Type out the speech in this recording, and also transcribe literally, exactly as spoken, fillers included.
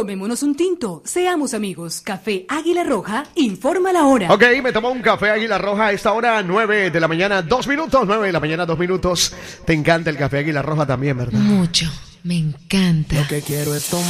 Tomémonos un tinto, seamos amigos. Café Águila Roja, informa la hora. Ok, me tomo un café Águila Roja a esta hora, nueve de la mañana, dos minutos, nueve de la mañana, dos minutos. Te encanta el café Águila Roja también, ¿verdad? Mucho, me encanta. Lo que quiero es tomar.